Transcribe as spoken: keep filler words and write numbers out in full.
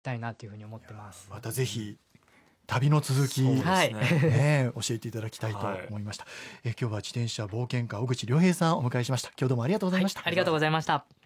たいなというふうに思ってます。 またぜひ旅の続き、 そうですね、 ね、教えていただきたいと思いました、はい、え今日は自転車冒険家小口良平さんをお迎えしました。今日どうもありがとうございました。 はい、ありがとうございました。